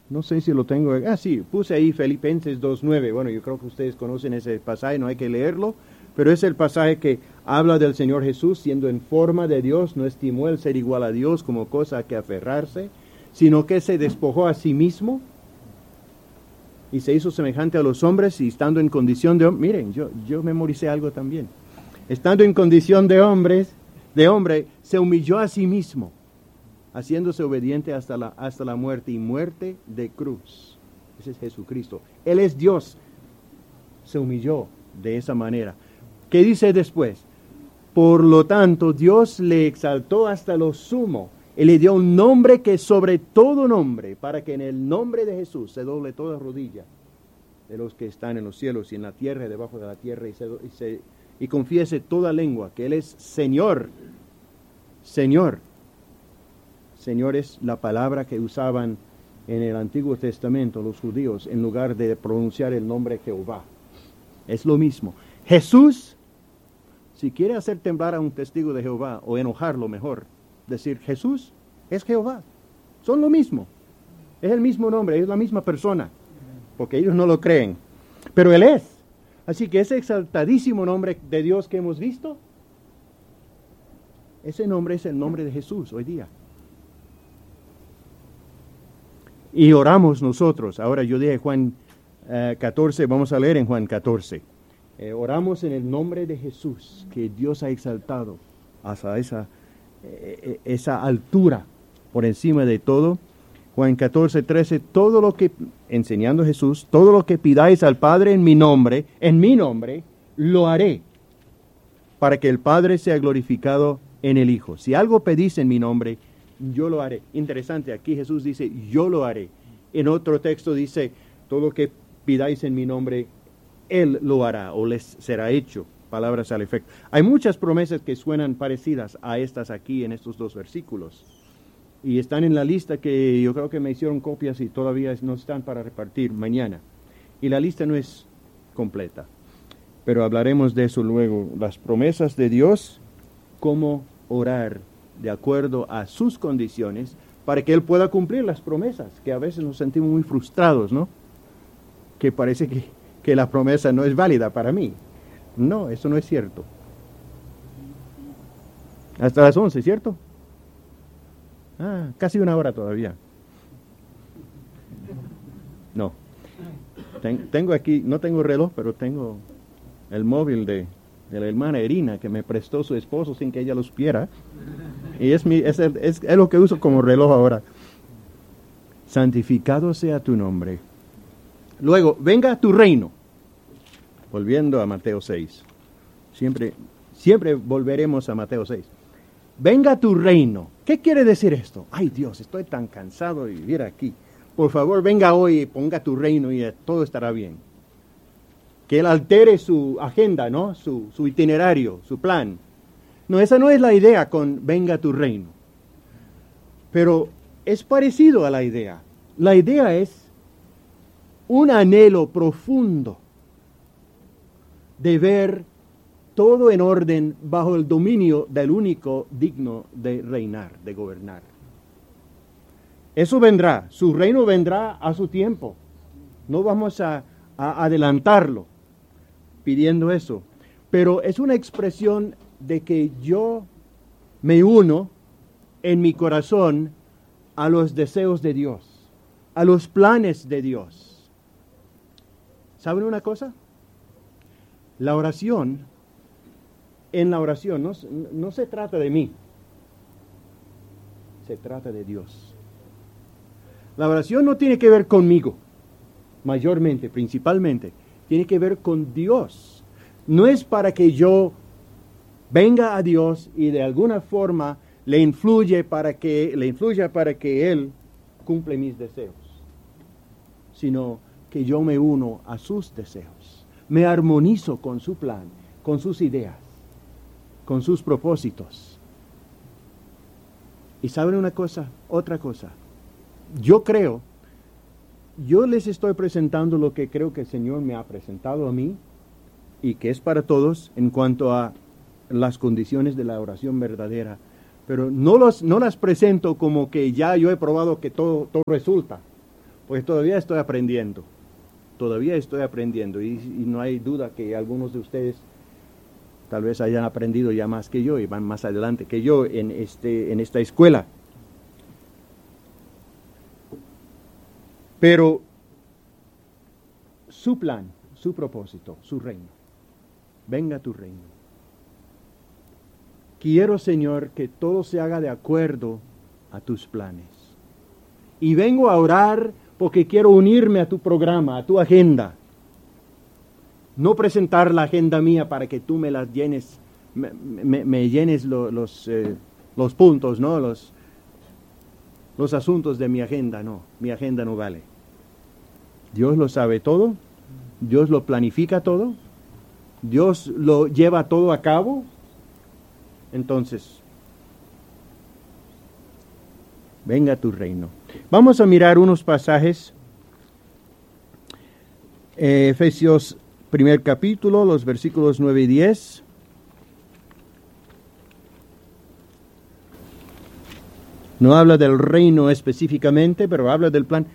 No sé si lo tengo. Sí, puse ahí Filipenses 2:9. Bueno, yo creo que ustedes conocen ese pasaje, no hay que leerlo, pero es el pasaje que habla del Señor Jesús siendo en forma de Dios, no estimó el ser igual a Dios como cosa a que aferrarse, sino que se despojó a sí mismo y se hizo semejante a los hombres, y estando en condición de hombre, miren, yo memoricé algo también. Estando en condición de hombre, se humilló a sí mismo, haciéndose obediente hasta la muerte, y muerte de cruz. Ese es Jesucristo. Él es Dios. Se humilló de esa manera. ¿Qué dice después? Por lo tanto, Dios le exaltó hasta lo sumo. Él le dio un nombre que es sobre todo nombre, para que en el nombre de Jesús se doble toda rodilla de los que están en los cielos y en la tierra y debajo de la tierra, y confiese toda lengua que Él es Señor. Señor. Señor es la palabra que usaban en el Antiguo Testamento los judíos en lugar de pronunciar el nombre Jehová. Es lo mismo. Jesús, si quiere hacer temblar a un testigo de Jehová o enojarlo mejor, decir Jesús es Jehová. Son lo mismo. Es el mismo nombre, es la misma persona, porque ellos no lo creen. Pero Él es. Así que ese exaltadísimo nombre de Dios que hemos visto, ese nombre es el nombre de Jesús hoy día. Y oramos nosotros. Ahora yo dije Juan 14, vamos a leer en Juan 14. Oramos en el nombre de Jesús, que Dios ha exaltado hasta esa altura por encima de todo. Juan 14, 13, todo lo que, enseñando Jesús, todo lo que pidáis al Padre en mi nombre, lo haré, para que el Padre sea glorificado en el Hijo. Si algo pedís en mi nombre, yo lo haré. Interesante, aquí Jesús dice, yo lo haré. En otro texto dice, todo lo que pidáis en mi nombre, Él lo hará, o les será hecho. Palabras al efecto. Hay muchas promesas que suenan parecidas a estas aquí en estos dos versículos. Y están en la lista que yo creo que me hicieron copias y todavía no están para repartir mañana. Y la lista no es completa. Pero hablaremos de eso luego. Las promesas de Dios, cómo orar de acuerdo a sus condiciones para que Él pueda cumplir las promesas, que a veces nos sentimos muy frustrados, ¿no? Que parece que la promesa no es válida para mí. No, eso no es cierto. Hasta las 11, ¿cierto? Casi una hora todavía. No. Tengo aquí, no tengo reloj, pero tengo el móvil de la hermana Irina, que me prestó su esposo sin que ella lo supiera. Y es lo que uso como reloj ahora. Santificado sea tu nombre. Luego, venga tu reino. Volviendo a Mateo 6. Siempre volveremos a Mateo 6. Venga tu reino. ¿Qué quiere decir esto? Ay Dios, estoy tan cansado de vivir aquí. Por favor, venga hoy y ponga tu reino y todo estará bien. Que Él altere su agenda, ¿no? Su itinerario, su plan. No, esa no es la idea con venga tu reino. Pero es parecido a la idea. La idea es un anhelo profundo de ver todo en orden bajo el dominio del único digno de reinar, de gobernar. Eso vendrá, su reino vendrá a su tiempo. No vamos a adelantarlo pidiendo eso. Pero es una expresión de que yo me uno en mi corazón a los deseos de Dios, a los planes de Dios. ¿Saben una cosa? En la oración no se trata de mí, se trata de Dios. La oración no tiene que ver conmigo, mayormente, principalmente, tiene que ver con Dios. No es para que yo venga a Dios y de alguna forma le influya para que Él cumple mis deseos, sino que yo me uno a sus deseos, me armonizo con su plan, con sus ideas, con sus propósitos. Y ¿saben una cosa? Otra cosa. Yo les estoy presentando lo que creo que el Señor me ha presentado a mí y que es para todos en cuanto a las condiciones de la oración verdadera, pero no las presento como que ya yo he probado que todo resulta, Porque todavía estoy aprendiendo. Y no hay duda que algunos de ustedes tal vez hayan aprendido ya más que yo y van más adelante que yo en esta escuela. Pero su plan, su propósito, su reino. Venga tu reino. Quiero, Señor, que todo se haga de acuerdo a tus planes. Y vengo a orar porque quiero unirme a tu programa, a tu agenda. No presentar la agenda mía para que tú me las llenes, me llenes los puntos, ¿no? Los asuntos de mi agenda, no. Mi agenda no vale. Dios lo sabe todo. Dios lo planifica todo. Dios lo lleva todo a cabo. Entonces, venga tu reino. Vamos a mirar unos pasajes. Efesios primer capítulo, los versículos 9 y 10. No habla del reino específicamente, pero habla del plan.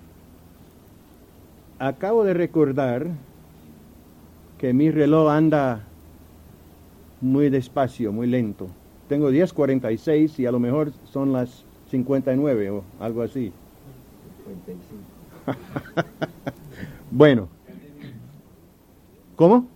Acabo de recordar que mi reloj anda muy despacio, muy lento. Tengo 10:46 y a lo mejor son las 59 o algo así. 55. Bueno. ¿Cómo?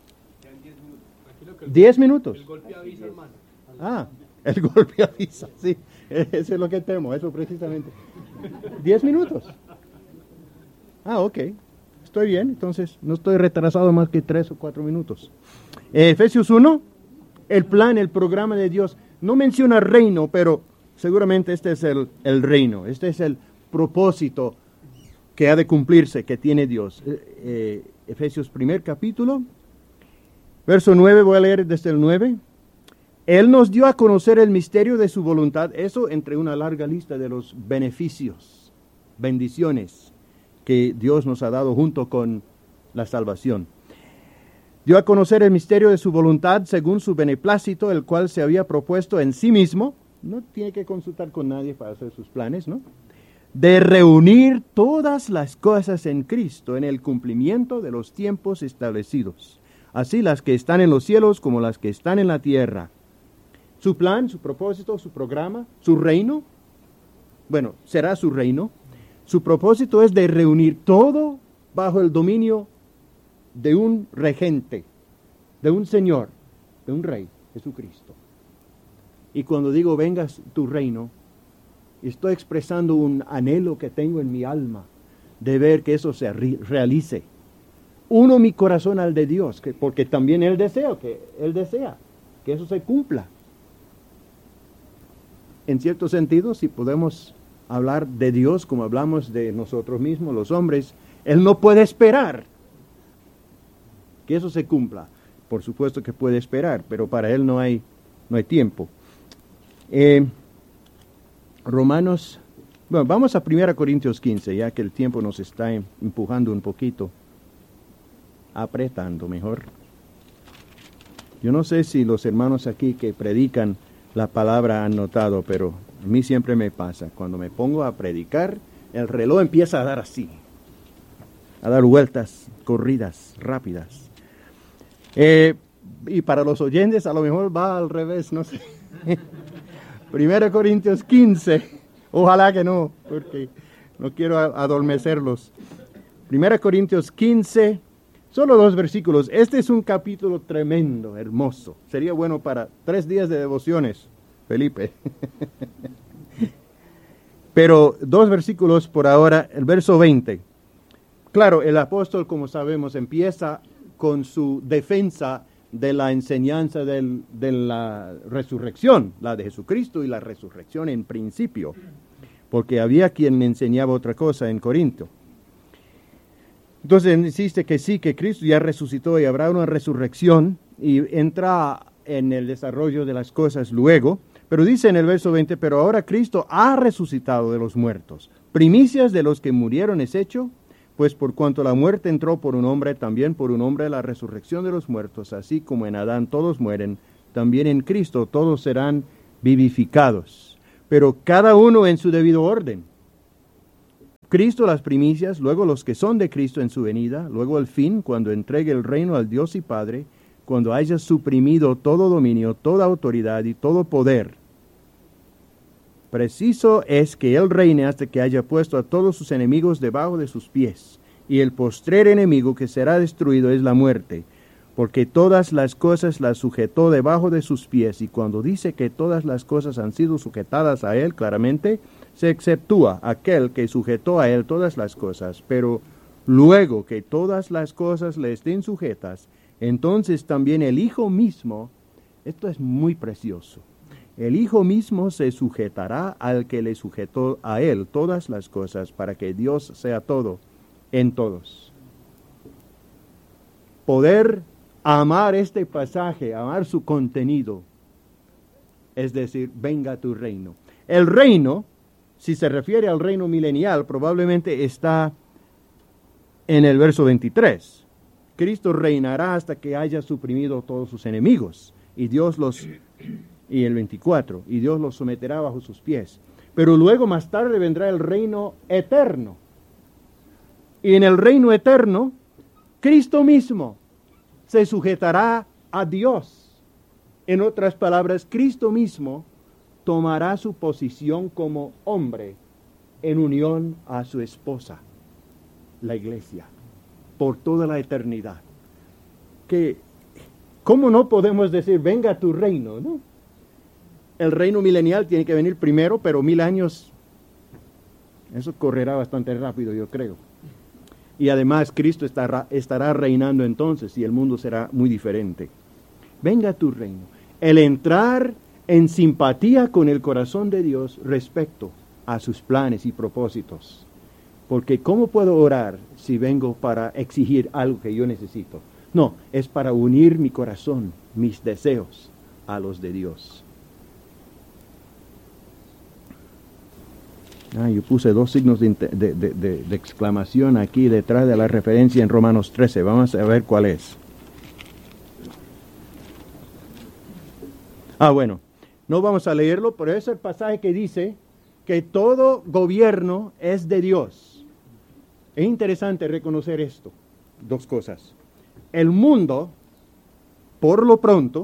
10 minutos. El golpe avisa, hermano. Ah, el golpe avisa, sí. Eso es lo que temo, eso precisamente. 10 minutos. Ah, ok. Estoy bien, entonces no estoy retrasado más que 3 o 4 minutos. Efesios 1, el plan, el programa de Dios. No menciona reino, pero seguramente este es el reino. Este es el propósito que ha de cumplirse, que tiene Dios. Efesios primer capítulo, verso 9, voy a leer desde el 9. Él nos dio a conocer el misterio de su voluntad, eso entre una larga lista de los beneficios, bendiciones que Dios nos ha dado junto con la salvación. Dio a conocer el misterio de su voluntad según su beneplácito, el cual se había propuesto en sí mismo, no tiene que consultar con nadie para hacer sus planes, ¿no? De reunir todas las cosas en Cristo en el cumplimiento de los tiempos establecidos, así las que están en los cielos como las que están en la tierra. Su plan, su propósito, su programa, su reino, bueno, será su reino. Su propósito es de reunir todo bajo el dominio de un regente, de un Señor, de un Rey, Jesucristo. Y cuando digo vengas tu reino, estoy expresando un anhelo que tengo en mi alma de ver que eso se realice. Uno mi corazón al de Dios, porque también Él desea que eso se cumpla. En cierto sentido, si podemos hablar de Dios como hablamos de nosotros mismos, los hombres, Él no puede esperar que eso se cumpla. Por supuesto que puede esperar, pero para Él no hay tiempo. Romanos, bueno, vamos a 1 Corintios 15, ya que el tiempo nos está empujando un poquito, apretando mejor. Yo no sé si los hermanos aquí que predican la palabra han notado, pero a mí siempre me pasa. Cuando me pongo a predicar, el reloj empieza a dar así, a dar vueltas, corridas, rápidas. Y para los oyentes a lo mejor va al revés, no sé. 1 Corintios 15, ojalá que no, porque no quiero adormecerlos. 1 Corintios 15, solo 2 versículos. Este es un capítulo tremendo, hermoso. Sería bueno para 3 días de devociones, Felipe. Pero 2 versículos por ahora, el verso 20. Claro, el apóstol, como sabemos, empieza con su defensa de la enseñanza de la resurrección, la de Jesucristo y la resurrección en principio, porque había quien enseñaba otra cosa en Corinto. Entonces insiste que sí, que Cristo ya resucitó y habrá una resurrección, y entra en el desarrollo de las cosas luego, pero dice en el verso 20, pero ahora Cristo ha resucitado de los muertos, primicias de los que murieron es hecho, pues por cuanto la muerte entró por un hombre, también por un hombre la resurrección de los muertos, así como en Adán todos mueren, también en Cristo todos serán vivificados, pero cada uno en su debido orden. Cristo las primicias, luego los que son de Cristo en su venida, luego el fin, cuando entregue el reino al Dios y Padre, cuando haya suprimido todo dominio, toda autoridad y todo poder. Preciso es que Él reine hasta que haya puesto a todos sus enemigos debajo de sus pies. Y el postrer enemigo que será destruido es la muerte, porque todas las cosas las sujetó debajo de sus pies. Y cuando dice que todas las cosas han sido sujetadas a Él, claramente se exceptúa aquel que sujetó a Él todas las cosas. Pero luego que todas las cosas le estén sujetas, entonces también el Hijo mismo, esto es muy precioso, el Hijo mismo se sujetará al que le sujetó a Él todas las cosas, para que Dios sea todo en todos. Poder amar este pasaje, amar su contenido, es decir, venga tu reino. El reino, si se refiere al reino milenial, probablemente está en el verso 23. Cristo reinará hasta que haya suprimido todos sus enemigos, y el 24, y Dios los someterá bajo sus pies. Pero luego más tarde vendrá el reino eterno. Y en el reino eterno, Cristo mismo se sujetará a Dios. En otras palabras, Cristo mismo tomará su posición como hombre en unión a su esposa, la iglesia, por toda la eternidad. ¿Cómo no podemos decir, venga tu reino, no? El reino milenial tiene que venir primero, pero 1000 años, eso correrá bastante rápido, yo creo. Y además Cristo estará reinando entonces y el mundo será muy diferente. Venga tu reino. El entrar en simpatía con el corazón de Dios respecto a sus planes y propósitos. Porque ¿cómo puedo orar si vengo para exigir algo que yo necesito? No, es para unir mi corazón, mis deseos a los de Dios. Yo puse 2 signos de exclamación aquí detrás de la referencia en Romanos 13. Vamos a ver cuál es. Bueno, no vamos a leerlo, pero es el pasaje que dice que todo gobierno es de Dios. Es interesante reconocer esto. 2 cosas. El mundo, por lo pronto,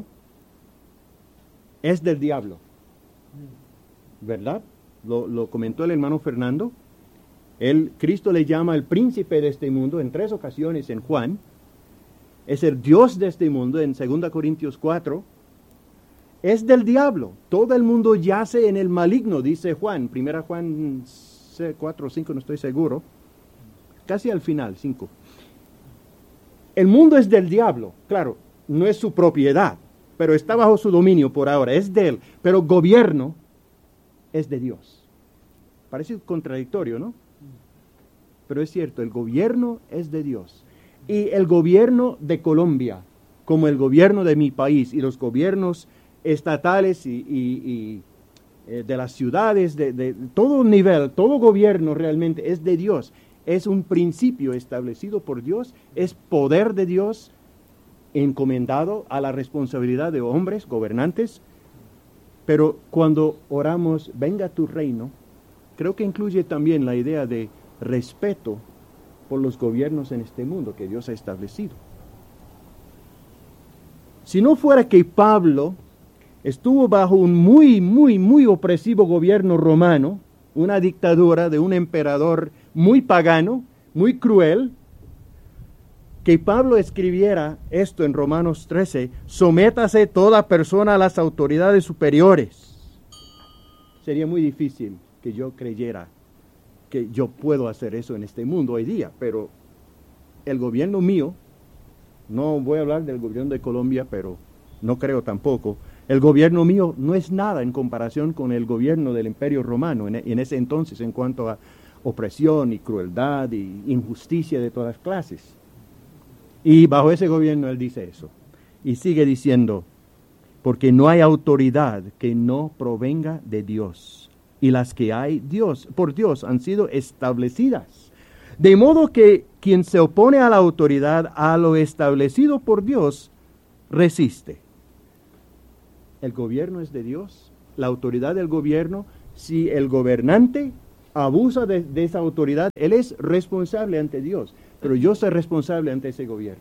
es del diablo. ¿Verdad? Lo comentó el hermano Fernando. Cristo le llama el príncipe de este mundo en 3 ocasiones en Juan. Es el Dios de este mundo en 2 Corintios 4. Es del diablo. Todo el mundo yace en el maligno, dice Juan. 1 Juan 4 o 5, no estoy seguro. Casi al final, 5. El mundo es del diablo. Claro, no es su propiedad, pero está bajo su dominio por ahora. Es de él. Pero gobierno es de Dios. Parece contradictorio, ¿no? Pero es cierto, el gobierno es de Dios. Y el gobierno de Colombia, como el gobierno de mi país, y los gobiernos estatales y de las ciudades, de todo nivel, todo gobierno realmente es de Dios. Es un principio establecido por Dios, es poder de Dios encomendado a la responsabilidad de hombres, gobernantes. Pero cuando oramos, venga tu reino, creo que incluye también la idea de respeto por los gobiernos en este mundo que Dios ha establecido. Si no fuera que Pablo estuvo bajo un muy opresivo gobierno romano, una dictadura de un emperador muy pagano, muy cruel, que Pablo escribiera esto en Romanos 13, sométase toda persona a las autoridades superiores. Sería muy difícil que yo creyera que yo puedo hacer eso en este mundo hoy día, pero el gobierno mío, no voy a hablar del gobierno de Colombia, pero no creo tampoco, el gobierno mío no es nada en comparación con el gobierno del Imperio Romano en ese entonces en cuanto a opresión y crueldad y injusticia de todas clases. Y bajo ese gobierno él dice eso. Y sigue diciendo, porque no hay autoridad que no provenga de Dios. Y las que hay por Dios han sido establecidas. De modo que quien se opone a la autoridad, a lo establecido por Dios, resiste. El gobierno es de Dios. La autoridad del gobierno, si el gobernante abusa de esa autoridad, él es responsable ante Dios, pero yo soy responsable ante ese gobierno.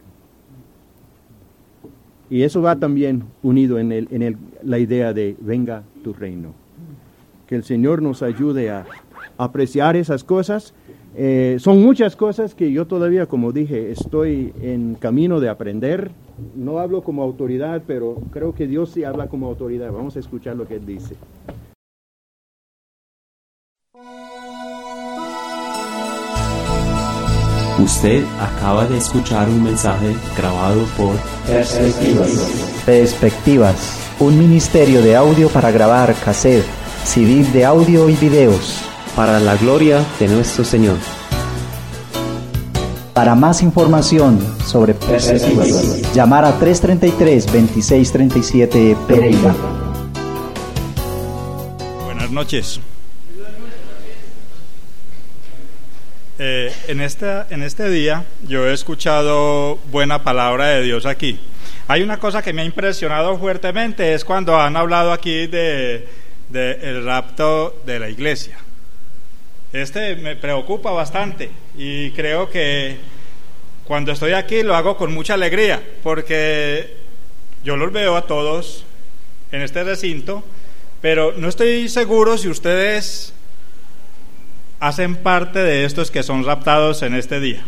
Y eso va también unido en la idea de venga tu reino. Que el Señor nos ayude a apreciar esas cosas. Son muchas cosas que yo todavía, como dije, estoy en camino de aprender. No hablo como autoridad, pero creo que Dios sí habla como autoridad. Vamos a escuchar lo que Él dice. Usted acaba de escuchar un mensaje grabado por Perspectivas, un ministerio de audio para grabar cassette, CD de audio y videos. para la gloria de nuestro Señor. Para más información sobre Perspectivas, llamar a 333-2637 Pereira. Buenas noches. En este día yo he escuchado buena palabra de Dios aquí. Hay una cosa que me ha impresionado fuertemente, es cuando han hablado aquí de el rapto de la iglesia. Me preocupa bastante y creo que cuando estoy aquí lo hago con mucha alegría, porque yo los veo a todos en este recinto, pero no estoy seguro si ustedes hacen parte de estos que son raptados en este día.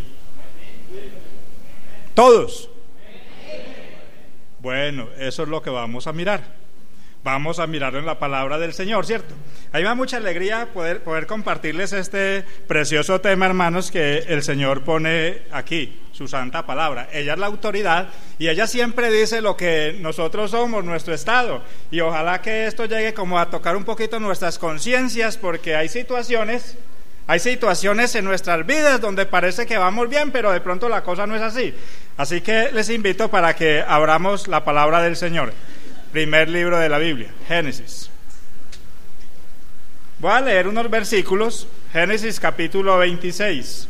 ¿Todos? Bueno, eso es lo que vamos a mirar. Vamos a mirarlo en la palabra del Señor, ¿cierto? A mí me da mucha alegría poder compartirles este precioso tema, hermanos, que el Señor pone aquí, su santa palabra. Ella es la autoridad y ella siempre dice lo que nosotros somos, nuestro estado. Y ojalá que esto llegue como a tocar un poquito nuestras conciencias, porque hay situaciones en nuestras vidas donde parece que vamos bien, pero de pronto la cosa no es así. Así que les invito para que abramos la palabra del Señor. Primer libro de la Biblia, Génesis. Voy a leer unos versículos. Génesis capítulo 26,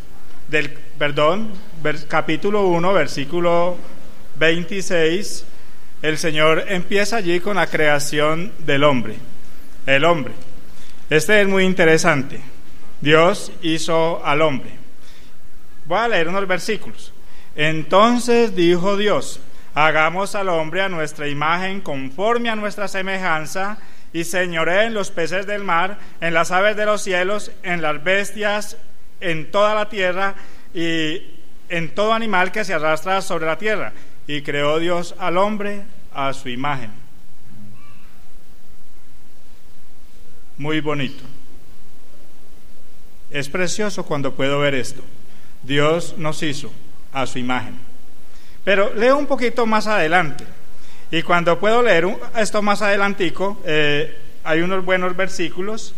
capítulo 1, versículo 26. El Señor empieza allí con la creación del hombre. El hombre. Este es muy interesante. Dios hizo al hombre. Voy a leer unos versículos. Entonces dijo Dios: hagamos al hombre a nuestra imagen, conforme a nuestra semejanza, y señoree en los peces del mar, en las aves de los cielos, en las bestias, en toda la tierra, y en todo animal que se arrastra sobre la tierra. Y creó Dios al hombre a su imagen. Muy bonito. Es precioso cuando puedo ver esto. Dios nos hizo a su imagen. Pero leo un poquito más adelante. Y cuando puedo leer esto más adelantico, hay unos buenos versículos.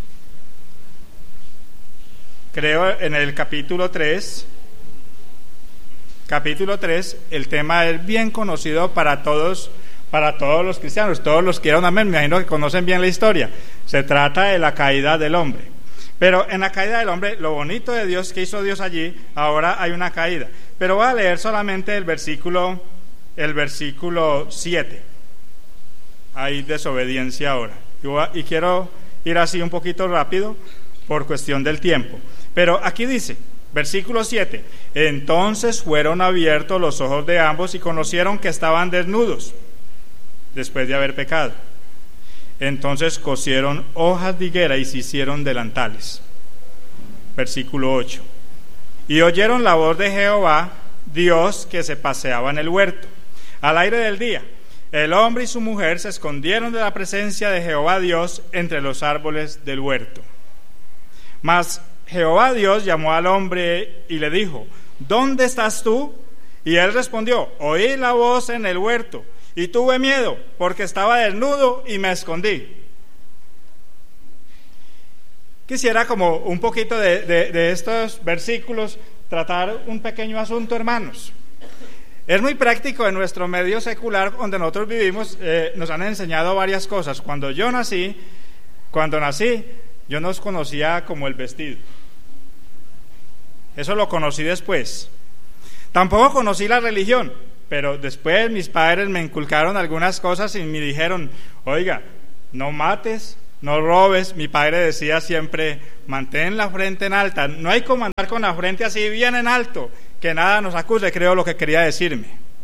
Creo en el capítulo 3. Capítulo 3, el tema es bien conocido para todos los cristianos. Todos los que quieran amén, me imagino que conocen bien la historia. Se trata de la caída del hombre. Pero en la caída del hombre, lo bonito de Dios que hizo Dios allí, ahora hay una caída. Pero voy a leer solamente el versículo 7. Hay desobediencia ahora. Y quiero ir así un poquito rápido por cuestión del tiempo. Pero aquí dice, versículo 7, entonces fueron abiertos los ojos de ambos y conocieron que estaban desnudos después de haber pecado. Entonces cosieron hojas de higuera y se hicieron delantales. Versículo 8. Y oyeron la voz de Jehová, Dios, que se paseaba en el huerto al aire del día. El hombre y su mujer se escondieron de la presencia de Jehová Dios entre los árboles del huerto. Mas Jehová Dios llamó al hombre y le dijo: ¿dónde estás tú? Y él respondió: oí la voz en el huerto y tuve miedo porque estaba desnudo y me escondí. Quisiera como un poquito de estos versículos tratar un pequeño asunto, hermanos. Es muy práctico en nuestro medio secular donde nosotros vivimos. Nos han enseñado varias cosas. Cuando nací, yo no conocía como el vestido. Eso lo conocí después. Tampoco conocí la religión, pero después mis padres me inculcaron algunas cosas y me dijeron: oiga, no mates, no robes. Mi padre decía siempre, mantén la frente en alta. No hay como andar con la frente así bien en alto, que nada nos acuse, creo lo que quería decirme.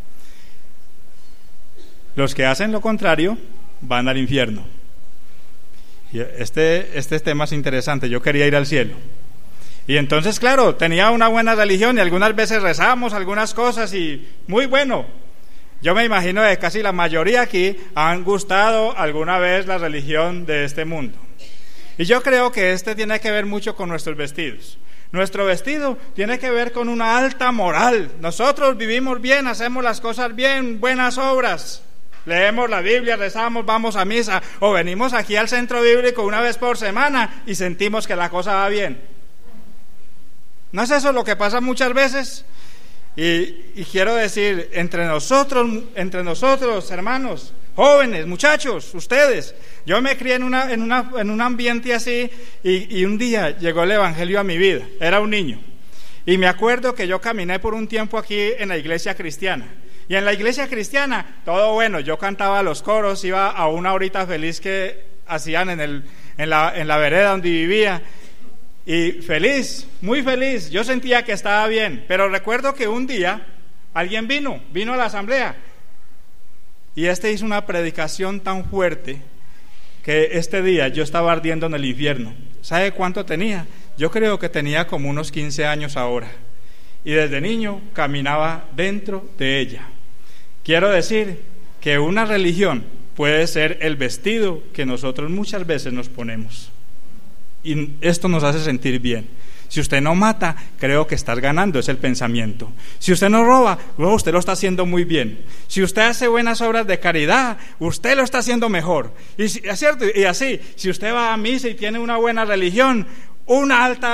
Los que hacen lo contrario van al infierno. Y este tema es interesante. Yo quería ir al cielo. Y entonces, claro, tenía una buena religión y algunas veces rezamos algunas cosas y muy bueno. Yo me imagino que casi la mayoría aquí han gustado alguna vez la religión de este mundo. Y yo creo que tiene que ver mucho con nuestros vestidos. Nuestro vestido tiene que ver con una alta moral. Nosotros vivimos bien, hacemos las cosas bien, buenas obras. Leemos la Biblia, rezamos, vamos a misa o venimos aquí al centro bíblico una vez por semana y sentimos que la cosa va bien. ¿No es eso lo que pasa muchas veces? Y quiero decir, entre nosotros, hermanos, jóvenes, muchachos, ustedes, yo me crié en un ambiente así y un día llegó el evangelio a mi vida. Era un niño y me acuerdo que yo caminé por un tiempo aquí en la iglesia cristiana. Y en la iglesia cristiana, todo bueno, yo cantaba los coros, iba a una horita feliz que hacían en la vereda donde vivía, y feliz, muy feliz, yo sentía que estaba bien, pero recuerdo que un día alguien vino a la asamblea, y hizo una predicación tan fuerte, que este día yo estaba ardiendo en el infierno. ¿Sabe cuánto tenía? Yo creo que tenía como unos 15 años ahora, y desde niño caminaba dentro de ella. Quiero decir que una religión puede ser el vestido que nosotros muchas veces nos ponemos, y esto nos hace sentir bien. Si usted no mata, creo que estás ganando, es el pensamiento. Si usted no roba, usted lo está haciendo muy bien. Si usted hace buenas obras de caridad, usted lo está haciendo mejor. Y es cierto, y así, si usted va a misa y tiene una buena religión, un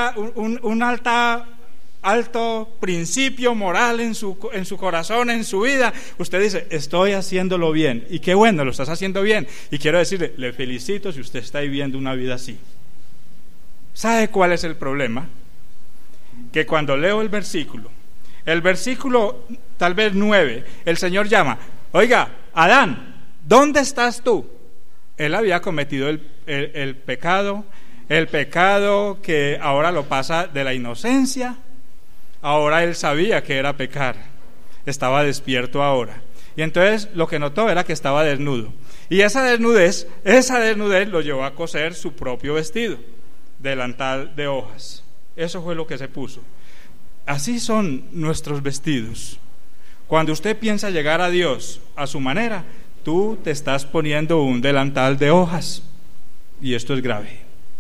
alto principio moral en su corazón, en su vida, usted dice, estoy haciéndolo bien, y qué bueno, lo estás haciendo bien, y quiero decirle, le felicito si usted está viviendo una vida así. ¿Sabe cuál es el problema? Que cuando leo el versículo tal vez 9, el Señor llama, oiga, Adán, ¿dónde estás tú? Él había cometido el pecado que ahora lo pasa de la inocencia. Ahora él sabía que era pecar, estaba despierto ahora, y entonces lo que notó era que estaba desnudo, y esa desnudez lo llevó a coser su propio vestido, delantal de hojas. Eso fue lo que se puso. Así son nuestros vestidos. Cuando usted piensa llegar a Dios a su manera, tú te estás poniendo un delantal de hojas, y esto es grave.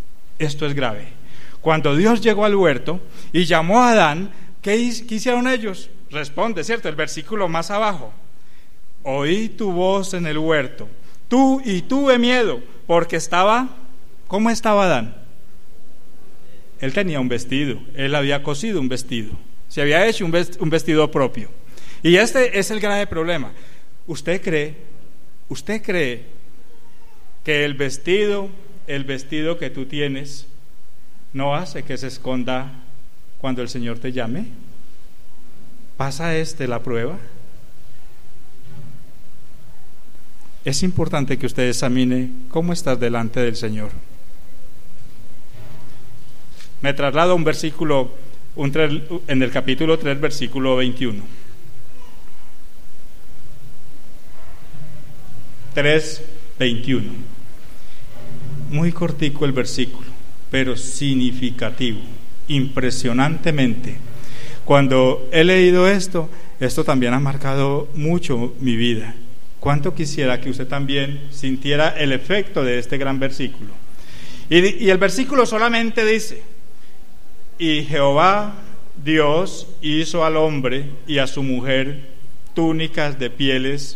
Cuando Dios llegó al huerto y llamó a Adán, ¿qué hicieron ellos? Responde, ¿cierto? El versículo más abajo. Oí tu voz en el huerto, y tuve miedo, porque ¿cómo estaba Adán? Él tenía un vestido, él había cosido un vestido, se había hecho un vestido propio. Y este es el grave problema. ¿Usted cree que el vestido que tú tienes no hace que se esconda cuando el Señor te llame? ¿Pasa la prueba? Es importante que usted examine cómo estás delante del Señor. Me traslado a un versículo, en el capítulo 3, versículo 21. 3:21. Muy cortico el versículo, pero significativo, impresionantemente. Cuando he leído esto también ha marcado mucho mi vida. ¿Cuánto quisiera que usted también sintiera el efecto de este gran versículo? Y el versículo solamente dice: y Jehová Dios hizo al hombre y a su mujer túnicas de pieles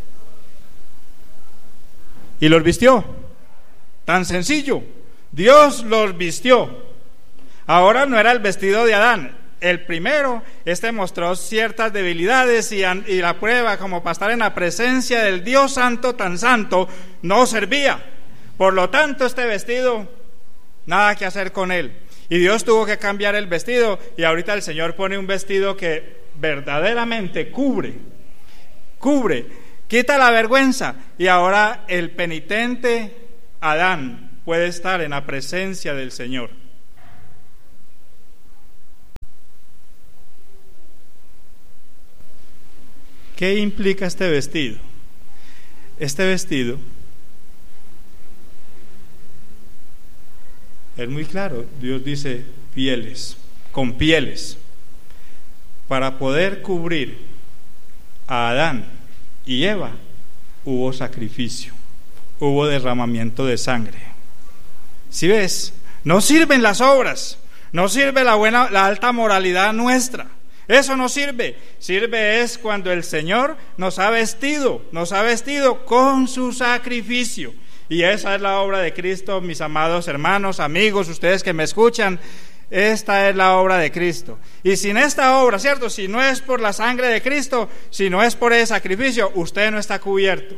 y los vistió. Tan sencillo, Dios los vistió. Ahora no era el vestido de Adán. El primero, mostró ciertas debilidades y la prueba, como para estar en la presencia del Dios santo, tan santo, no servía. Por lo tanto, este vestido, nada que hacer con él. Y Dios tuvo que cambiar el vestido, y ahorita el Señor pone un vestido que verdaderamente cubre, quita la vergüenza. Y ahora el penitente Adán puede estar en la presencia del Señor. ¿Qué implica este vestido? Este vestido es muy claro. Dios dice pieles, con pieles, para poder cubrir a Adán y Eva. Hubo sacrificio, hubo derramamiento de sangre. ¿Sí ves? No sirven las obras, no sirve la alta moralidad nuestra. Eso no sirve. Sirve es cuando el Señor nos ha vestido con su sacrificio. Y esa es la obra de Cristo, mis amados hermanos, amigos, ustedes que me escuchan. Esta es la obra de Cristo. Y sin esta obra, ¿cierto? Si no es por la sangre de Cristo, si no es por ese sacrificio, usted no está cubierto.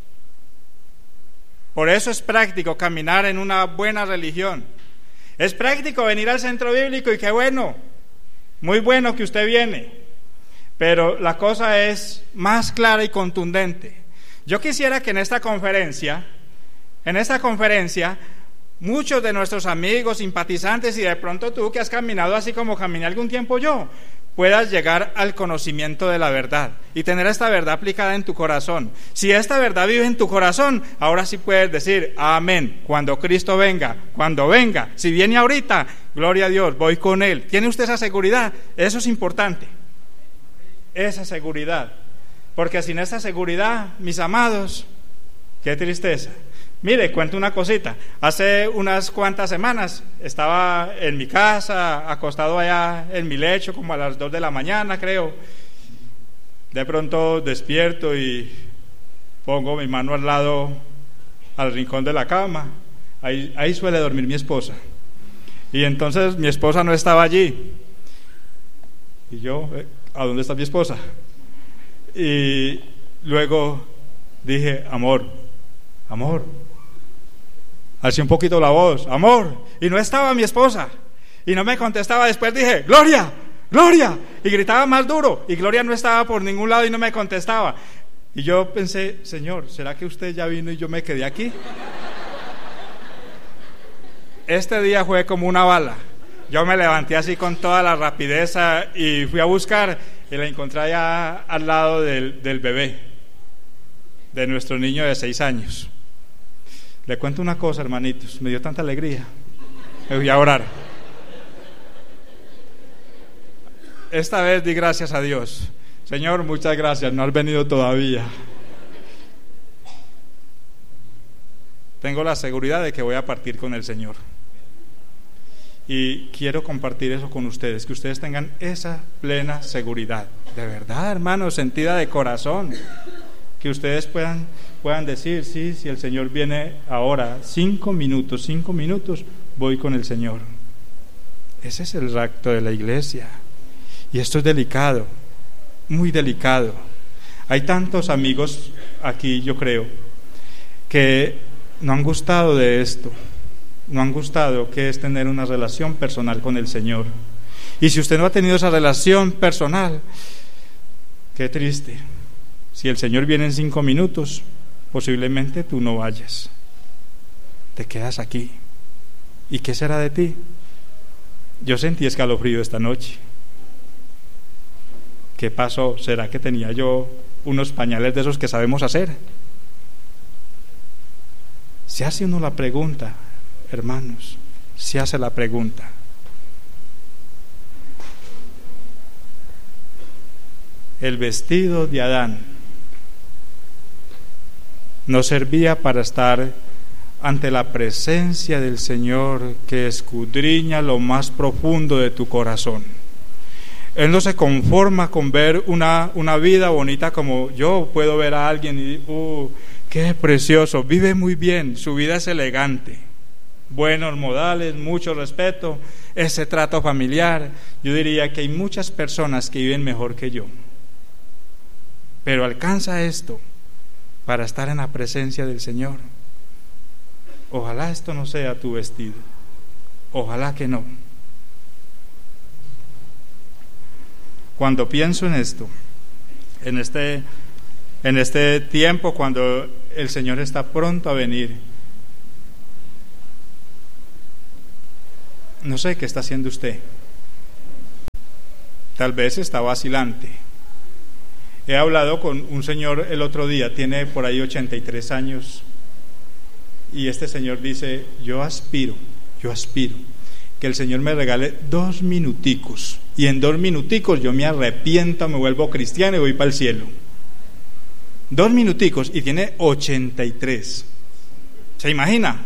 Por eso es práctico caminar en una buena religión. Es práctico venir al centro bíblico y qué bueno, muy bueno que usted viene. Pero la cosa es más clara y contundente. Yo quisiera que en esta conferencia, muchos de nuestros amigos, simpatizantes y de pronto tú que has caminado así como caminé algún tiempo yo, puedas llegar al conocimiento de la verdad y tener esta verdad aplicada en tu corazón. Si esta verdad vive en tu corazón, ahora sí puedes decir amén. Cuando Cristo venga, si viene ahorita, gloria a Dios, voy con Él. ¿Tiene usted esa seguridad? Eso es importante, esa seguridad, porque sin esa seguridad, mis amados, qué tristeza. Mire, cuento una cosita. Hace unas cuantas semanas estaba en mi casa, acostado allá en mi lecho, como a las 2 de la mañana, creo. De pronto despierto y pongo mi mano al lado, al rincón de la cama. Ahí suele dormir mi esposa. Y entonces mi esposa no estaba allí. Y yo, ¿a dónde está mi esposa? Y luego dije, amor. Alcé un poquito la voz, amor, y no estaba mi esposa, y no me contestaba. Después dije, Gloria, y gritaba más duro, y Gloria no estaba por ningún lado y no me contestaba. Y yo pensé, Señor, ¿será que usted ya vino y yo me quedé aquí? Este día fue como una bala. Yo me levanté así con toda la rapidez y fui a buscar, y la encontré allá al lado del bebé, de nuestro niño de 6 años. Le cuento una cosa, hermanitos, me dio tanta alegría. Me voy a orar. Esta vez di gracias a Dios. Señor, muchas gracias, no has venido todavía. Tengo la seguridad de que voy a partir con el Señor. Y quiero compartir eso con ustedes, que ustedes tengan esa plena seguridad. De verdad, hermanos, sentida de corazón. Que ustedes puedan decir, sí, si el Señor viene ahora, 5 minutos, voy con el Señor. Ese es el rapto de la iglesia. Y esto es delicado, muy delicado. Hay tantos amigos aquí, yo creo, que no han gustado de esto, no han gustado que es tener una relación personal con el Señor. Y si usted no ha tenido esa relación personal, qué triste. Si el Señor viene en 5 minutos, posiblemente tú no vayas. Te quedas aquí. ¿Y qué será de ti? Yo sentí escalofrío esta noche. ¿Qué pasó? ¿Será que tenía yo unos pañales de esos que sabemos hacer? Se hace uno la pregunta, hermanos, se hace la pregunta. El vestido de Adán no servía para estar ante la presencia del Señor, que escudriña lo más profundo de tu corazón. Él no se conforma con ver una vida bonita como yo puedo ver a alguien y qué precioso, vive muy bien, su vida es elegante, buenos modales, mucho respeto, ese trato familiar. Yo diría que hay muchas personas que viven mejor que yo, pero alcanza esto para estar en la presencia del Señor. Ojalá esto no sea tu vestido, ojalá que no. Cuando pienso en esto, en este tiempo, cuando el Señor está pronto a venir, No sé qué está haciendo usted. Tal vez está vacilante. He hablado con un señor el otro día, tiene por ahí 83 años, y este señor dice: yo aspiro que el Señor me regale 2 minuticos, y en 2 minuticos yo me arrepiento, me vuelvo cristiano y voy para el cielo. 2 minuticos, y tiene 83. ¿Se imagina?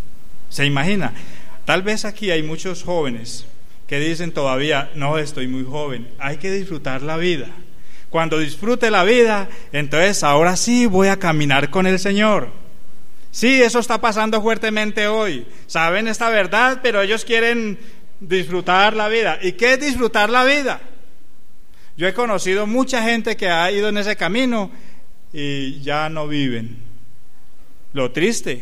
Tal vez aquí hay muchos jóvenes que dicen todavía: no, estoy muy joven. Hay que disfrutar la vida. Cuando disfrute la vida, entonces ahora sí voy a caminar con el Señor. Sí, eso está pasando fuertemente hoy. Saben esta verdad, pero ellos quieren disfrutar la vida. ¿Y qué es disfrutar la vida? Yo he conocido mucha gente que ha ido en ese camino y ya no viven. Lo triste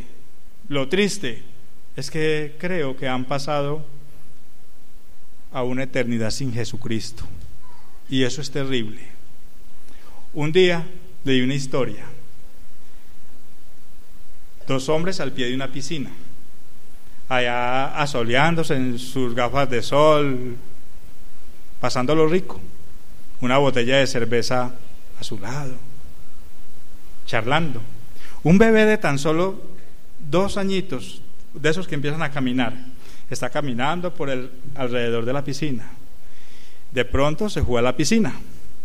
es que creo que han pasado a una eternidad sin Jesucristo, y eso es terrible. Un día leí una historia: 2 hombres al pie de una piscina, allá asoleándose en sus gafas de sol, pasándolo rico, una botella de cerveza a su lado, charlando. Un bebé de tan solo 2 añitos, de esos que empiezan a caminar, está caminando por el alrededor de la piscina. De pronto se fue a la piscina.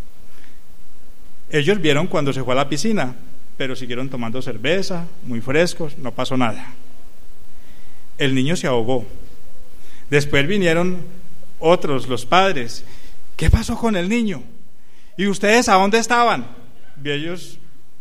Ellos vieron cuando se fue a la piscina, pero siguieron tomando cerveza, muy frescos, no pasó nada. El niño se ahogó. Después vinieron otros, los padres. ¿Qué pasó con el niño? ¿Y ustedes a dónde estaban? Y ellos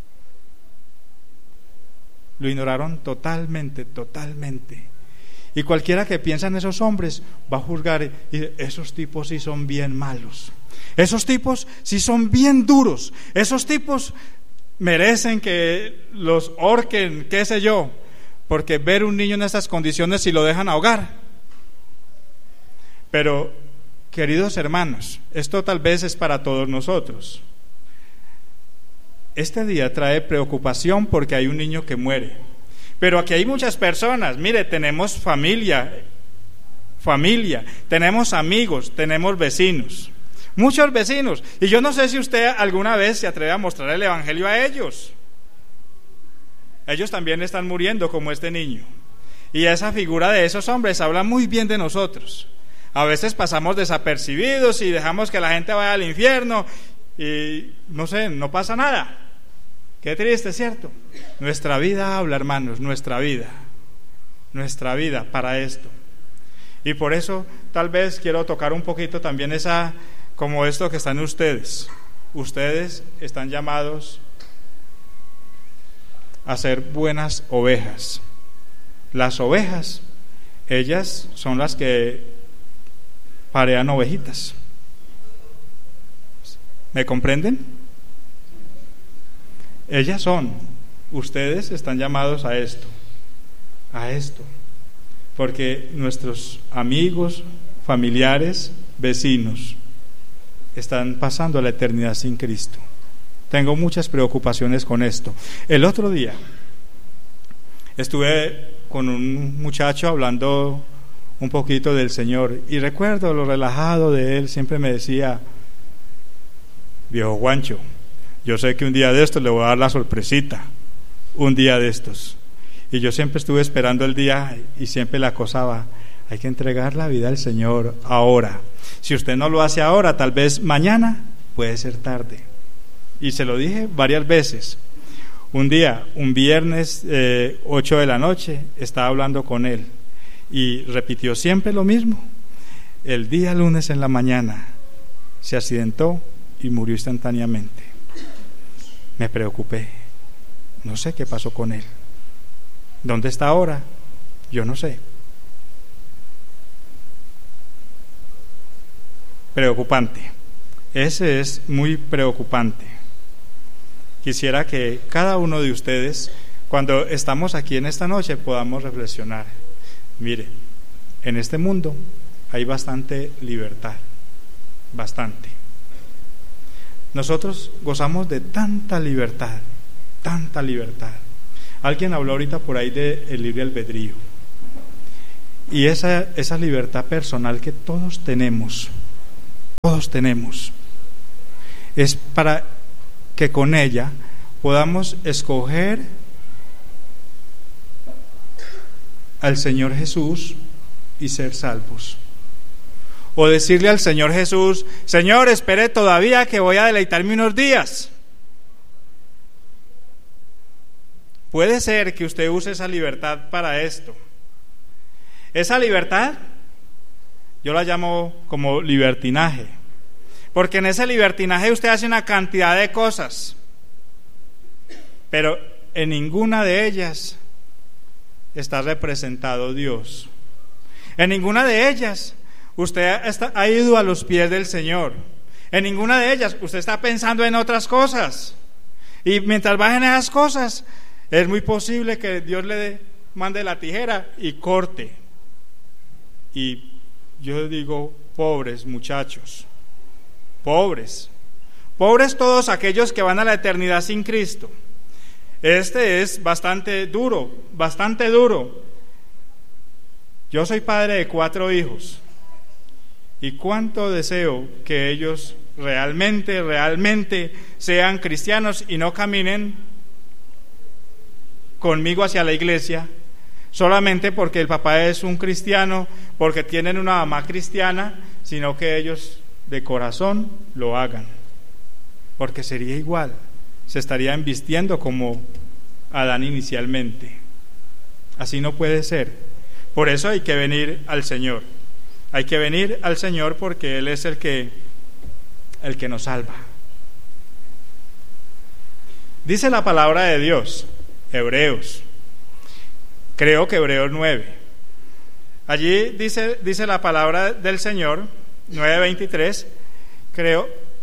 lo ignoraron totalmente. Y cualquiera que piensa en esos hombres va a juzgar y dice: esos tipos sí son bien malos, esos tipos sí son bien duros, esos tipos merecen que los ahorquen, qué sé yo, porque ver un niño en estas condiciones y lo dejan ahogar. Pero, queridos hermanos, esto tal vez es para todos nosotros. Este día trae preocupación porque hay un niño que muere. Pero aquí hay muchas personas. Mire, tenemos familia, tenemos amigos, tenemos vecinos, muchos vecinos. Y yo no sé si usted alguna vez se atreve a mostrar el evangelio a ellos. Ellos también están muriendo como este niño. Y esa figura de esos hombres habla muy bien de nosotros. A veces pasamos desapercibidos y dejamos que la gente vaya al infierno y no sé, no pasa nada. Qué triste, ¿cierto? Nuestra vida habla, hermanos, nuestra vida para esto. Y por eso tal vez quiero tocar un poquito también como esto que está en ustedes. Ustedes están llamados a ser buenas ovejas. Las ovejas, ellas son las que parean ovejitas. ¿Me comprenden? Ellas son. Ustedes están llamados a esto, porque nuestros amigos, familiares, vecinos están pasando la eternidad sin Cristo. Tengo muchas preocupaciones con esto. El otro día estuve con un muchacho hablando un poquito del Señor y recuerdo lo relajado de él. Siempre me decía: viejo Juancho, yo sé que un día de estos le voy a dar la sorpresita, un día de estos. Y yo siempre estuve esperando el día y siempre le acosaba: hay que entregar la vida al Señor ahora. Si usted no lo hace ahora, tal vez mañana puede ser tarde. Y se lo dije varias veces. Un día, un viernes 8 de la noche, estaba hablando con él y repitió siempre lo mismo. El día lunes en la mañana se accidentó y murió instantáneamente. Me preocupé, no sé qué pasó con él. ¿Dónde está ahora? Yo no sé. Preocupante. Ese es muy preocupante. Quisiera que cada uno de ustedes, cuando estamos aquí en esta noche, podamos reflexionar. Mire, en este mundo hay bastante libertad, bastante. Nosotros gozamos de tanta libertad. Alguien habló ahorita por ahí del libre albedrío. Y esa libertad personal que todos tenemos, es para que con ella podamos escoger al Señor Jesús y ser salvos. O decirle al Señor Jesús: Señor, espere todavía que voy a deleitarme unos días. Puede ser que usted use esa libertad para esto. Esa libertad yo la llamo como libertinaje, porque en ese libertinaje usted hace una cantidad de cosas, pero en ninguna de ellas está representado Dios. En ninguna de ellas usted ha ido a los pies del Señor. En ninguna de ellas usted está pensando en otras cosas. Y mientras bajen esas cosas, es muy posible que Dios le mande la tijera y corte. Y yo digo, pobres muchachos, pobres todos aquellos que van a la eternidad sin Cristo. Este es bastante duro. Yo soy padre de 4 hijos, y cuánto deseo que ellos realmente sean cristianos y no caminen conmigo hacia la iglesia solamente porque el papá es un cristiano, porque tienen una mamá cristiana, sino que ellos de corazón lo hagan, porque sería igual, se estarían vistiendo como Adán inicialmente. Así no puede ser. Por eso hay que venir al Señor. Hay que venir al Señor porque Él es el que nos salva. Dice la palabra de Dios, Hebreos, creo que Hebreos 9. Allí dice la palabra del Señor, 9:23, creo,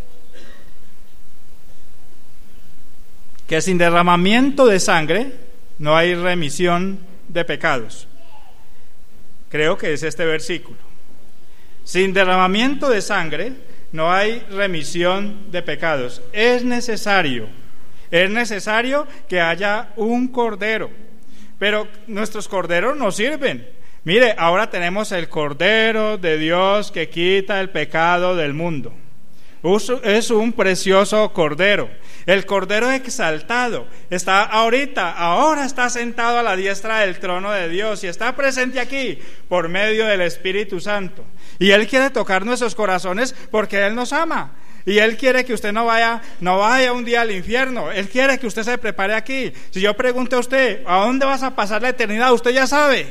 que sin derramamiento de sangre no hay remisión de pecados. Creo que es este versículo. Sin derramamiento de sangre no hay remisión de pecados. Es necesario que haya un cordero, pero nuestros corderos no sirven. Mire, ahora tenemos el Cordero de Dios que quita el pecado del mundo. Es un precioso cordero. El cordero exaltado ahora está sentado a la diestra del trono de Dios y está presente aquí por medio del Espíritu Santo. Y Él quiere tocar nuestros corazones porque Él nos ama. Y Él quiere que usted no vaya un día al infierno. Él quiere que usted se prepare aquí. Si yo pregunto a usted, ¿a dónde vas a pasar la eternidad? Usted ya sabe.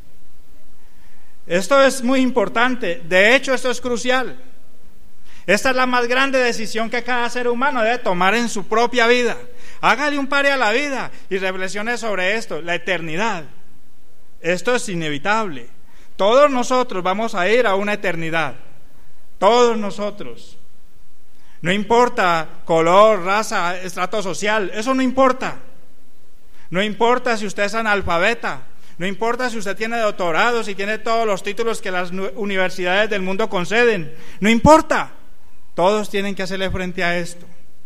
Esto es muy importante. De hecho, esto es crucial. Esta es la más grande decisión que cada ser humano debe tomar en su propia vida. Hágale un pare a la vida y reflexione sobre esto, la eternidad. Esto es inevitable. Todos nosotros vamos a ir a una eternidad. Todos nosotros. No importa color, raza, estrato social, eso no importa. No importa si usted es analfabeta. No importa si usted tiene doctorado, si tiene todos los títulos que las universidades del mundo conceden. No importa. Todos tienen que hacerle frente a esto.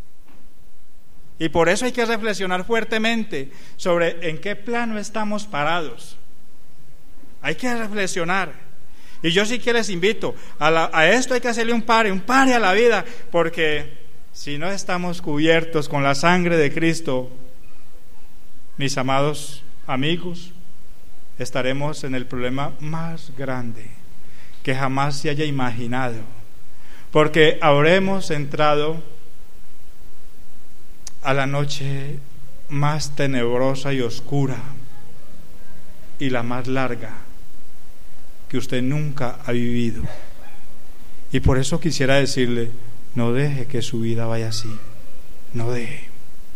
Y por eso hay que reflexionar fuertemente sobre en qué plano estamos parados. Hay que reflexionar. Y yo sí que les invito, a esto hay que hacerle un pare a la vida, porque si no estamos cubiertos con la sangre de Cristo, mis amados amigos, estaremos en el problema más grande que jamás se haya imaginado. Porque habremos entrado a la noche más tenebrosa y oscura y la más larga que usted nunca ha vivido. Y por eso quisiera decirle, no deje que su vida vaya así. No deje.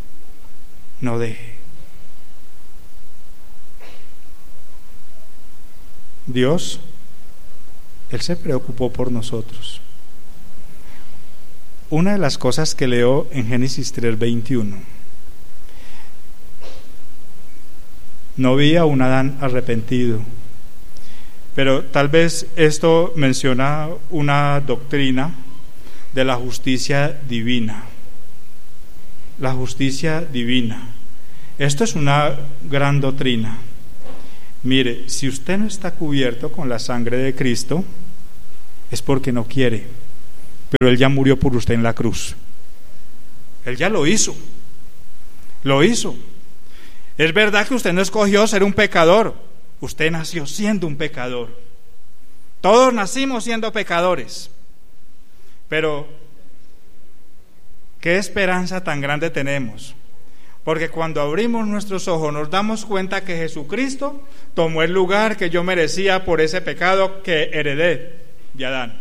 Dios, Él se preocupó por nosotros. Una de las cosas que leo en Génesis 3:21, no vi a un Adán arrepentido, pero tal vez esto menciona una doctrina de la justicia divina. Esto es una gran doctrina. Mire, si usted no está cubierto con la sangre de Cristo, es porque no quiere, pero Él ya murió por usted en la cruz. Él ya lo hizo. Lo hizo. Es verdad que usted no escogió ser un pecador. Usted nació siendo un pecador. Todos nacimos siendo pecadores. Pero qué esperanza tan grande tenemos. Porque cuando abrimos nuestros ojos nos damos cuenta que Jesucristo tomó el lugar que yo merecía por ese pecado que heredé de Adán.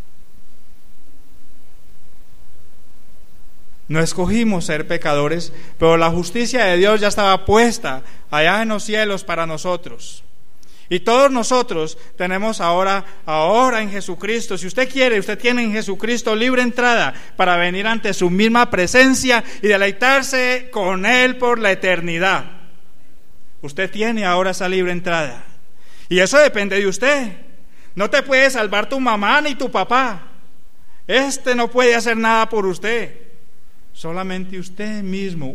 No escogimos ser pecadores, pero la justicia de Dios ya estaba puesta allá en los cielos para nosotros. Y todos nosotros tenemos ahora en Jesucristo. Si usted quiere, usted tiene en Jesucristo libre entrada para venir ante su misma presencia y deleitarse con Él por la eternidad. Usted tiene ahora esa libre entrada. Y eso depende de usted. No te puede salvar tu mamá ni tu papá. No puede hacer nada por usted. Solamente usted mismo,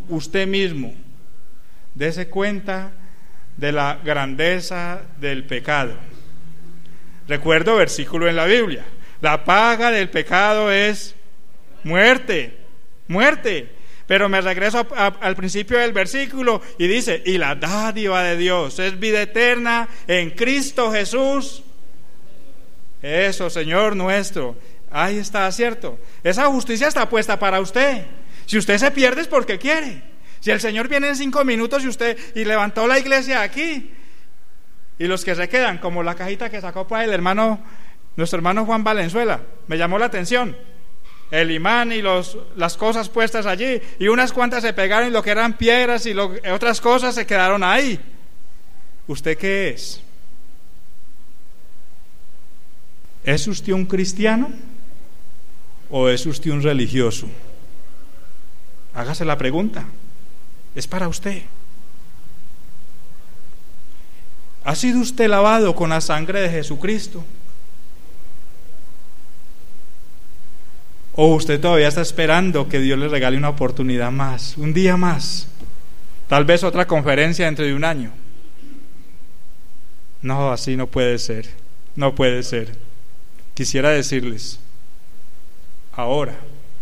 dése cuenta de la grandeza del pecado. Recuerdo versículo en la Biblia: la paga del pecado es muerte. Pero me regreso al principio del versículo y dice: y la dádiva de Dios es vida eterna en Cristo Jesús. Eso, Señor nuestro. Ahí está, ¿cierto? Esa justicia está puesta para usted. Si usted se pierde es porque quiere. Si el Señor viene en 5 minutos y levantó la iglesia aquí, y los que se quedan, como la cajita que sacó para nuestro hermano Juan Valenzuela, me llamó la atención, el imán y las cosas puestas allí, y unas cuantas se pegaron y lo que eran piedras y otras cosas se quedaron ahí. ¿Usted qué es? ¿Es usted un cristiano o es usted un religioso? Hágase la pregunta. Es para usted. ¿Ha sido usted lavado con la sangre de Jesucristo? ¿O usted todavía está esperando que Dios le regale una oportunidad más, un día más? Tal vez otra conferencia dentro de un año. No, así no puede ser. No puede ser. Quisiera decirles, ahora,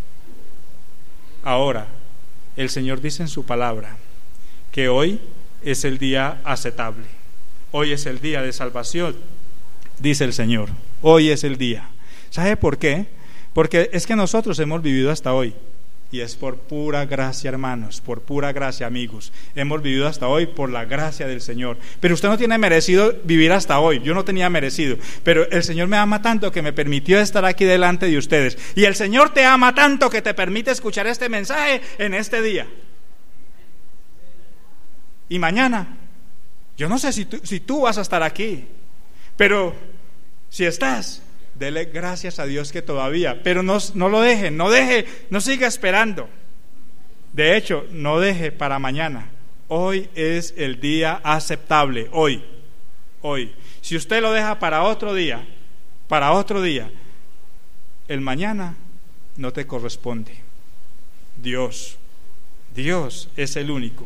el Señor dice en su palabra que hoy es el día aceptable. Hoy es el día de salvación, dice el Señor. Hoy es el día. ¿Sabe por qué? Porque es que nosotros hemos vivido hasta hoy. Y es por pura gracia, hermanos, por pura gracia, amigos. Hemos vivido hasta hoy por la gracia del Señor. Pero usted no tiene merecido vivir hasta hoy. Yo no tenía merecido. Pero el Señor me ama tanto que me permitió estar aquí delante de ustedes. Y el Señor te ama tanto que te permite escuchar este mensaje en este día. Y mañana, yo no sé si tú vas a estar aquí. Pero si estás, dele gracias a Dios que todavía, pero no lo deje, no siga esperando. De hecho, no deje para mañana. Hoy es el día aceptable, hoy. Si usted lo deja para otro día, el mañana no te corresponde. Dios es el único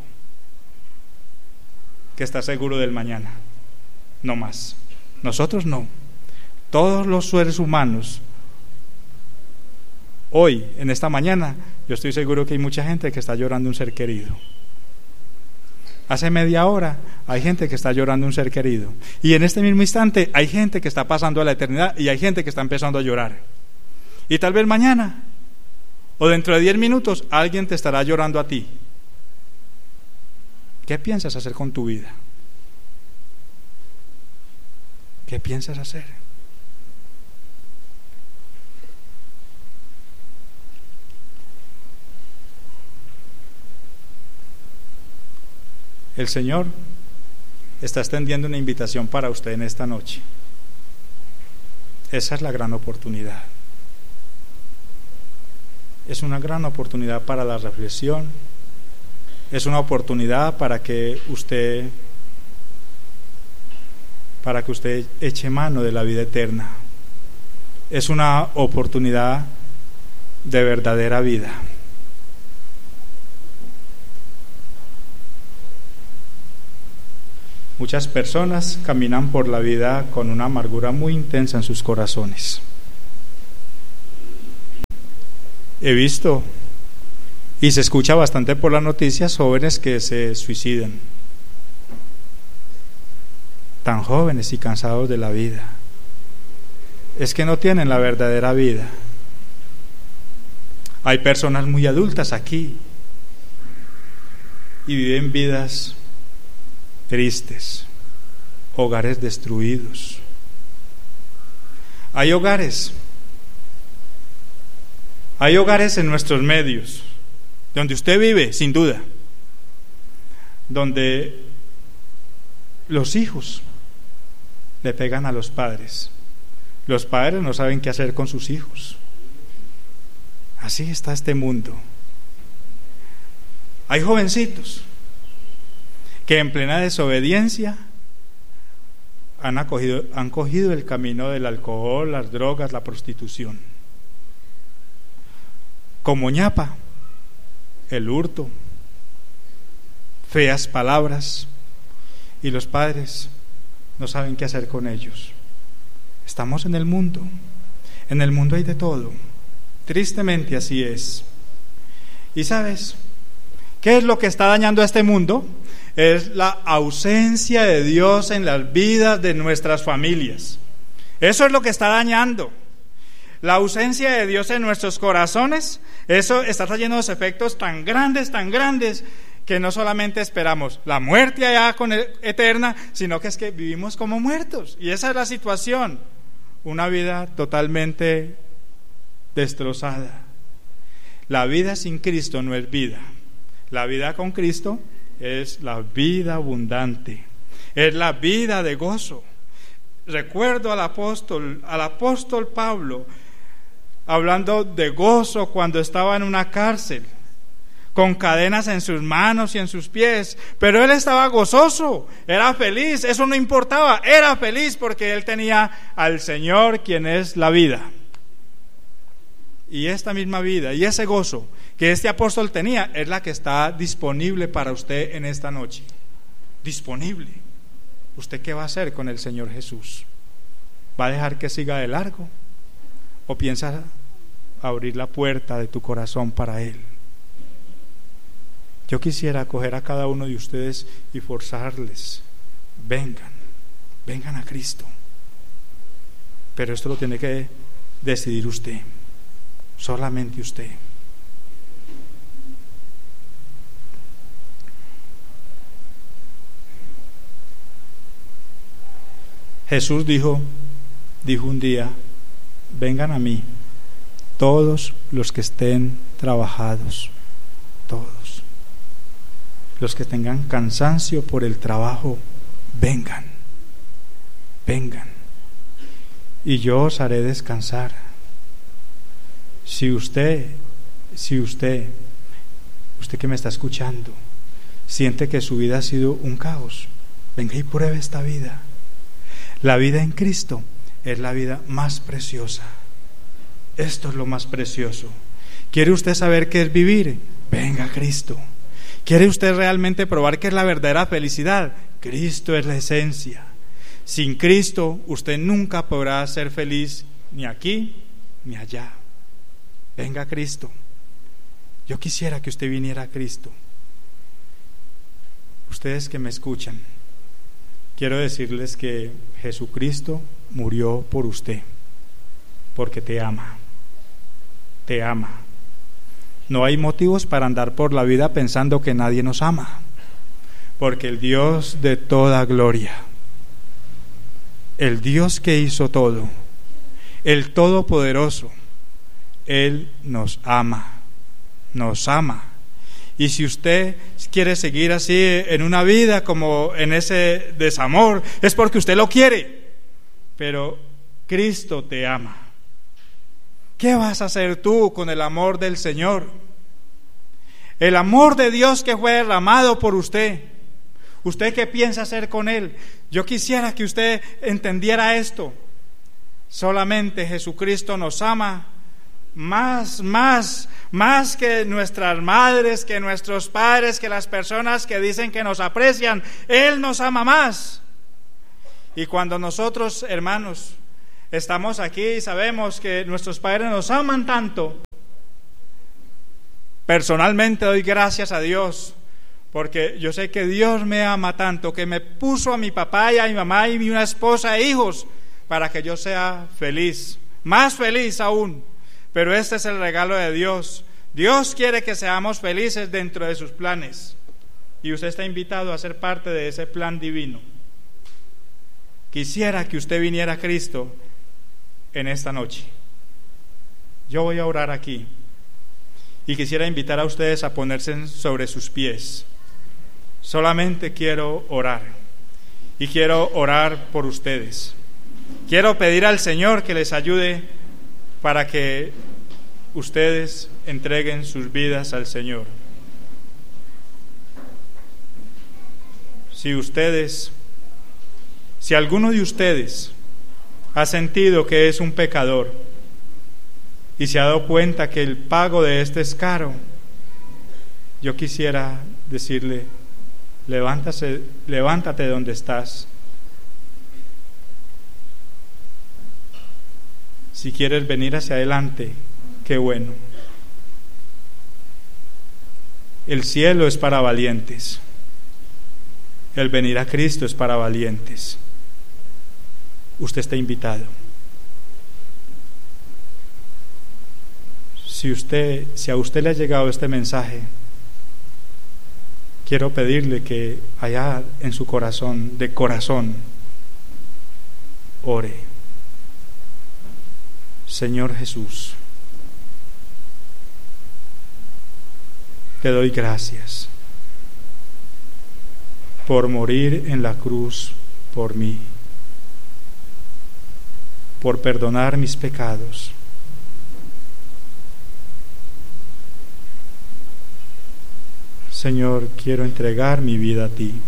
que está seguro del mañana, no más. Nosotros no. Todos los seres humanos, hoy, en esta mañana, yo estoy seguro que hay mucha gente que está llorando un ser querido. Hace media hora hay gente que está llorando un ser querido. Y en este mismo instante hay gente que está pasando a la eternidad y hay gente que está empezando a llorar. Y tal vez mañana, o dentro de 10 minutos, alguien te estará llorando a ti. ¿Qué piensas hacer con tu vida? ¿Qué piensas hacer? El Señor está extendiendo una invitación para usted en esta noche. Esa es la gran oportunidad. Es una gran oportunidad para la reflexión. Es una oportunidad para que usted eche mano de la vida eterna. Es una oportunidad de verdadera vida. Muchas personas caminan por la vida con una amargura muy intensa en sus corazones. He visto y se escucha bastante por las noticias jóvenes que se suicidan, tan jóvenes y cansados de la vida. Es que no tienen la verdadera vida. Hay personas muy adultas aquí y viven vidas tristes, hogares destruidos. Hay hogares en nuestros medios, donde usted vive, sin duda, donde los hijos le pegan a los padres no saben qué hacer con sus hijos. Así está este mundo. Hay jovencitos que en plena desobediencia han cogido el camino del alcohol, las drogas, la prostitución. Como ñapa, el hurto, feas palabras, y los padres no saben qué hacer con ellos. Estamos en el mundo hay de todo, tristemente así es. ¿Y sabes qué es lo que está dañando a este mundo? Es la ausencia de Dios en las vidas de nuestras familias. Eso es lo que está dañando. La ausencia de Dios en nuestros corazones, eso está trayendo los efectos tan grandes, que no solamente esperamos la muerte allá eterna, sino que es que vivimos como muertos. Y esa es la situación. Una vida totalmente destrozada. La vida sin Cristo no es vida. La vida con Cristo es la vida abundante, es la vida de gozo. Recuerdo al apóstol Pablo hablando de gozo cuando estaba en una cárcel, con cadenas en sus manos y en sus pies, pero él estaba gozoso, era feliz, eso no importaba, era feliz porque él tenía al Señor, quien es la vida. Y esta misma vida y ese gozo que este apóstol tenía es la que está disponible para usted en esta noche. Disponible. ¿Usted qué va a hacer con el Señor Jesús? ¿Va a dejar que siga de largo? ¿O piensa abrir la puerta de tu corazón para Él? Yo quisiera acoger a cada uno de ustedes y forzarles. Vengan a Cristo. Pero esto lo tiene que decidir usted. Solamente usted. Jesús dijo un día: vengan a mí todos los que estén trabajados, todos los que tengan cansancio por el trabajo, vengan, y yo os haré descansar. Si usted que me está escuchando, siente que su vida ha sido un caos, venga y pruebe esta vida. La vida en Cristo es la vida más preciosa. Esto es lo más precioso. ¿Quiere usted saber qué es vivir? Venga a Cristo. ¿Quiere usted realmente probar qué es la verdadera felicidad? Cristo es la esencia. Sin Cristo usted nunca podrá ser feliz, ni aquí ni allá. Venga a Cristo. Yo quisiera que usted viniera a Cristo. Ustedes que me escuchan, quiero decirles que Jesucristo murió por usted, porque te ama. Te ama. No hay motivos para andar por la vida pensando que nadie nos ama, porque el Dios de toda gloria, el Dios que hizo todo, el Todopoderoso, Él nos ama. Y si usted quiere seguir así en una vida como en ese desamor, es porque usted lo quiere, pero Cristo te ama. ¿Qué vas a hacer tú con el amor del Señor? El amor de Dios que fue derramado por usted. ¿Usted qué piensa hacer con Él? Yo quisiera que usted entendiera esto. Solamente Jesucristo nos ama más que nuestras madres, que nuestros padres, que las personas que dicen que nos aprecian. Él nos ama más. Y cuando nosotros, hermanos, estamos aquí y sabemos que nuestros padres nos aman tanto, personalmente doy gracias a Dios, porque yo sé que Dios me ama tanto, que me puso a mi papá y a mi mamá y una esposa e hijos para que yo sea feliz, más feliz aún. Pero este es el regalo de Dios. Dios quiere que seamos felices dentro de sus planes, y usted está invitado a ser parte de ese plan divino. Quisiera que usted viniera a Cristo en esta noche. Yo voy a orar aquí y quisiera invitar a ustedes a ponerse sobre sus pies. Solamente quiero orar, y quiero orar por ustedes. Quiero pedir al Señor que les ayude para que ustedes entreguen sus vidas al Señor. Si alguno de ustedes ha sentido que es un pecador y se ha dado cuenta que el pago de este es caro, yo quisiera decirle: levántate de donde estás. Si quieres venir hacia adelante, qué bueno. El cielo es para valientes. El venir a Cristo es para valientes. Usted está invitado. Si a usted le ha llegado este mensaje, quiero pedirle que allá en su corazón, de corazón, ore. Señor Jesús, te doy gracias por morir en la cruz por mí, por perdonar mis pecados. Señor, quiero entregar mi vida a ti.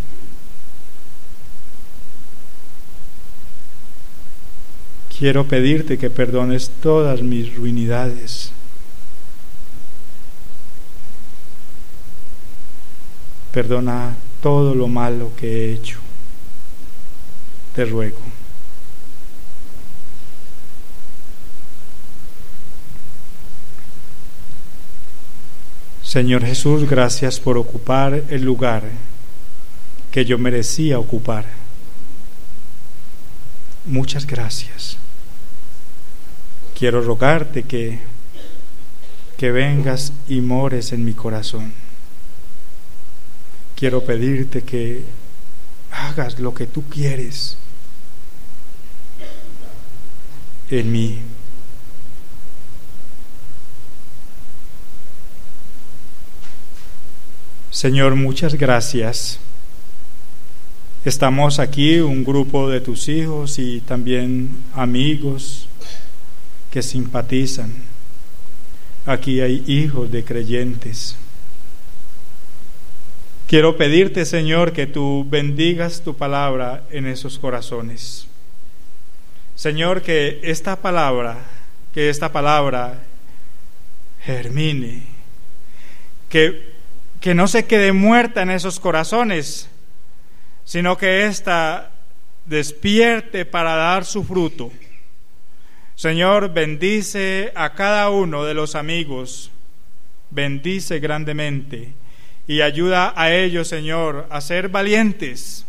Quiero pedirte que perdones todas mis ruinidades. Perdona todo lo malo que he hecho. Te ruego. Señor Jesús, gracias por ocupar el lugar que yo merecía ocupar. Muchas gracias. Quiero rogarte que vengas y mores en mi corazón. Quiero pedirte que hagas lo que tú quieres en mí. Señor, muchas gracias. Estamos aquí, un grupo de tus hijos y también amigos que simpatizan. Aquí hay hijos de creyentes. Quiero pedirte, Señor, que tú bendigas tu palabra en esos corazones. Señor, que esta palabra germine, que no se quede muerta en esos corazones, sino que ésta despierte para dar su fruto. Señor, bendice a cada uno de los amigos, bendice grandemente y ayuda a ellos, Señor, a ser valientes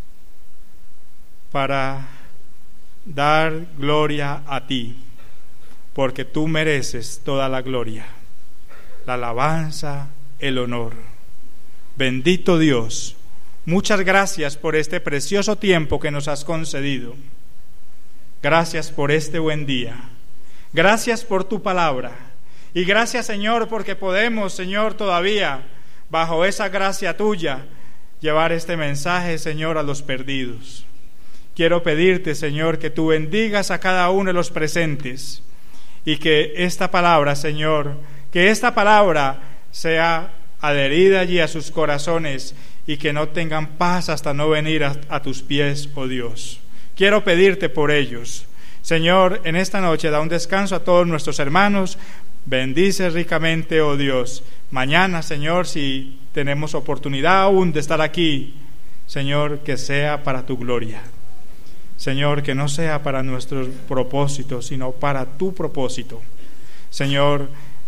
para dar gloria a ti, porque tú mereces toda la gloria, la alabanza, el honor. Bendito Dios, muchas gracias por este precioso tiempo que nos has concedido. Gracias por este buen día. Gracias por tu palabra. Y gracias, Señor, porque podemos, Señor, todavía, bajo esa gracia tuya, llevar este mensaje, Señor, a los perdidos. Quiero pedirte, Señor, que tú bendigas a cada uno de los presentes y que esta palabra, Señor, que esta palabra sea adherida allí a sus corazones y que no tengan paz hasta no venir a tus pies, oh Dios. Quiero pedirte por ellos. Señor, en esta noche da un descanso a todos nuestros hermanos, Bendice ricamente, oh Dios. Mañana, Señor, si tenemos oportunidad aún de estar aquí, Señor, que sea para tu gloria. Señor, que no sea para nuestros propósitos, sino para tu propósito. Señor,